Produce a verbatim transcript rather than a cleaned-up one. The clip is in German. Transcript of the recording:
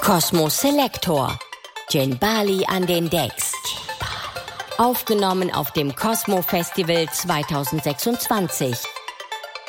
Cosmo Selector. Gin Bali an den Decks. Aufgenommen auf dem Cosmo Festival zwanzig sechsundzwanzig.